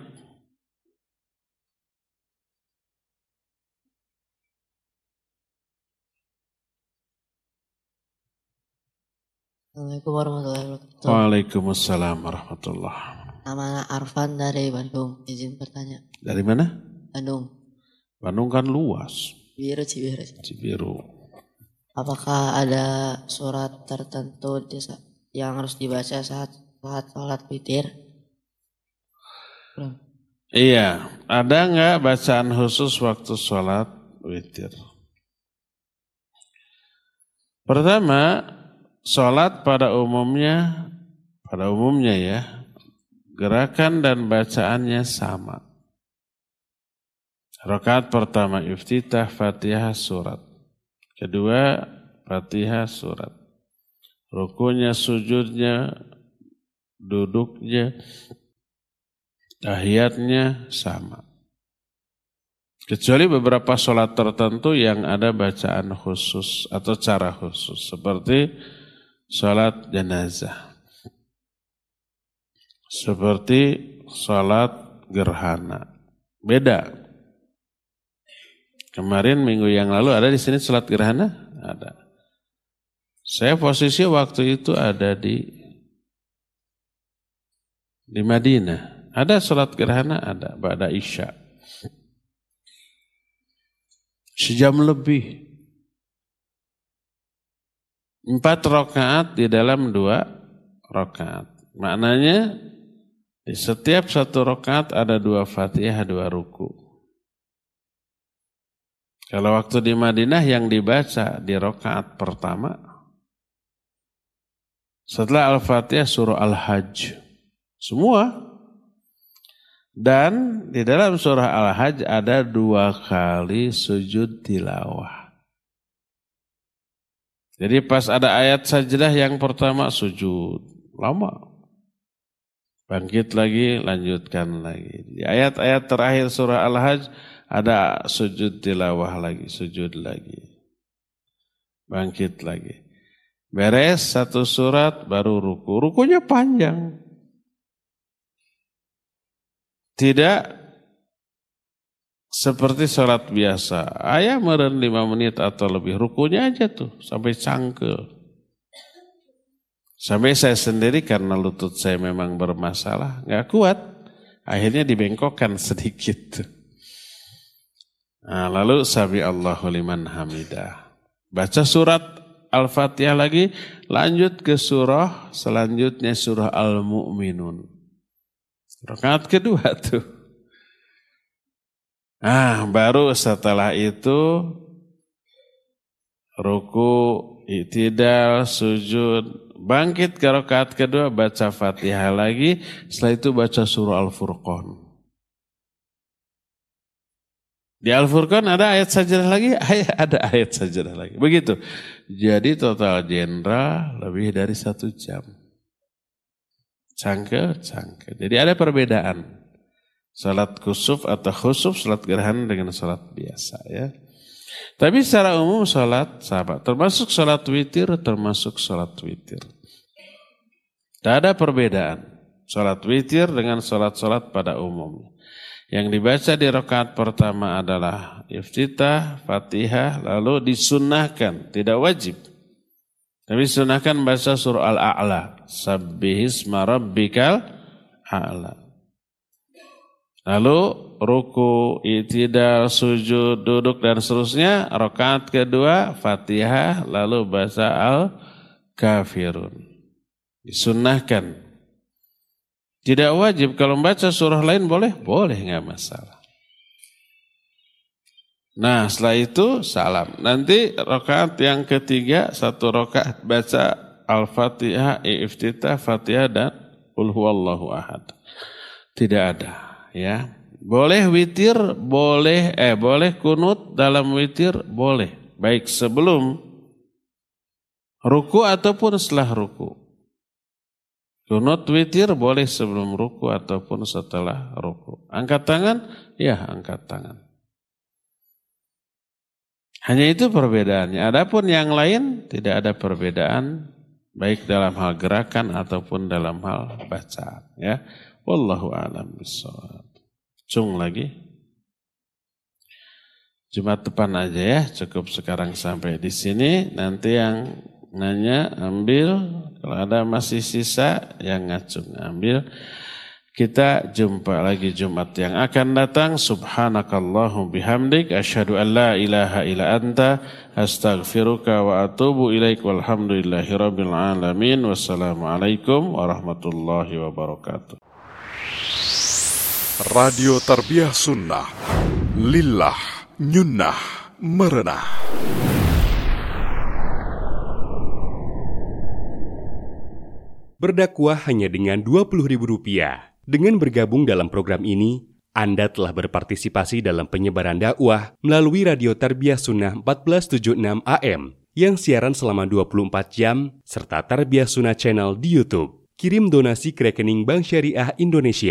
Assalamualaikum warahmatullahi wabarakatuh. Waalaikumsalam warahmatullahi wabarakatuh. Nama Arfan dari Bandung. Izin bertanya. Dari mana? Bandung. Bandung kan luas. Cibiru. Apakah ada surat tertentu yang harus dibaca saat sholat witir? Iya. Ada nggak bacaan khusus waktu sholat witir? Pertama, sholat pada umumnya ya, gerakan dan bacaannya sama. Rakaat pertama iftitah Fatihah surat. Kedua Fatihah surat. Rukunya, sujudnya, duduknya, tahiyatnya sama. Kecuali beberapa sholat tertentu yang ada bacaan khusus atau cara khusus. Seperti sholat jenazah. Seperti sholat gerhana. Beda. Kemarin minggu yang lalu ada di sini sholat gerhana? Ada. Saya posisi waktu itu ada di Madinah. Ada sholat gerhana? Ada. Ba'da Isya. Sejam lebih. 4 rakaat di dalam 2 rakaat. Maknanya di setiap 1 rakaat ada 2 Fatihah, 2 ruku. Kalau waktu di Madinah yang dibaca di rakaat pertama, setelah Al-Fatihah surah Al-Hajj. Semua. Dan di dalam surah Al-Hajj ada 2 kali sujud tilawah. Jadi pas ada ayat sajdah yang pertama sujud. Lama. Bangkit lagi, lanjutkan lagi. Di ayat-ayat terakhir surah Al-Hajj ada sujud tilawah lagi, sujud lagi. Bangkit lagi. Beres 1 surat baru ruku. Rukunya panjang. Tidak seperti sholat biasa. Ayah meren 5 menit atau lebih. Rukunya aja tuh sampai cangkel. Sampai saya sendiri karena lutut saya memang bermasalah. Gak kuat. Akhirnya dibengkokkan sedikit. Nah, lalu sami Allahu liman hamidah. Baca surat Al-Fatihah lagi. Lanjut ke surah. Selanjutnya surah Al-Mu'minun. Rakaat kedua tuh. Baru setelah itu ruku, i'tidal, sujud, bangkit ke rakaat kedua, baca Fatihah lagi, setelah itu baca surah Al-Furqan. Di Al-Furqan ada ayat sajdah lagi, ada ayat sajdah lagi. Begitu. Jadi total jenderal lebih dari 1 jam. Cangkel. Jadi ada perbedaan. Salat kusuf atau khusuf, salat gerhana dengan salat biasa ya. Tapi secara umum salat sama. Termasuk salat witir, Tidak ada perbedaan. Salat witir dengan salat-salat pada umumnya. Yang dibaca di rakaat pertama adalah iftitah, Fatihah, lalu disunnahkan, tidak wajib. Tapi sunahkan baca surah Al-A'la. Sabbihisma rabbikal a'la. Lalu ruku, i'tidal, sujud, duduk dan seterusnya. Rakaat kedua Fatihah lalu baca Al-Kafirun. Disunahkan. Tidak wajib. Kalau membaca surah lain boleh? Boleh, enggak masalah. Nah setelah itu salam. Nanti rakaat yang ketiga 1 rakaat baca Al-Fatihah, iftitah, Fatihah dan Qul huwallahu ahad. Tidak ada ya. Boleh witir, boleh kunut dalam witir, boleh. Baik sebelum ruku ataupun setelah ruku. Kunut witir boleh sebelum ruku ataupun setelah ruku. Angkat tangan? Ya angkat tangan. Hanya itu perbedaannya. Adapun yang lain tidak ada perbedaan baik dalam hal gerakan ataupun dalam hal bacaan ya. Wallahu a'lam bishawab. Cung lagi. Jumat depan aja ya, cukup sekarang sampai di sini. Nanti yang nanya ambil, kalau ada masih sisa yang ngacung ambil. Kita jumpa lagi Jumat yang akan datang. Subhanakallahum bihamdik. Asyhadu an la ilaha illa anta. Astaghfiruka wa atubu ilaik. Walhamdulillahi rabbil alamin. Wassalamualaikum warahmatullahi wabarakatuh. Radio Tarbiyah Sunnah. Lillah nyunnah merenah. Berdakwah hanya dengan Rp20.000. Dengan bergabung dalam program ini, Anda telah berpartisipasi dalam penyebaran dakwah melalui Radio Tarbiyah Sunnah 1476 AM yang siaran selama 24 jam serta Tarbiyah Sunnah Channel di YouTube. Kirim donasi ke rekening Bank Syariah Indonesia